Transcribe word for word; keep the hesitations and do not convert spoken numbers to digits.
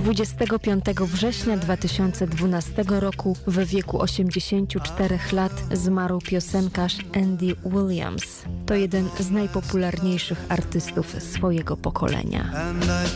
dwudziestego piątego września dwa tysiące dwunastego roku w wieku osiemdziesięciu czterech lat zmarł piosenkarz Andy Williams. To jeden z najpopularniejszych artystów swojego pokolenia.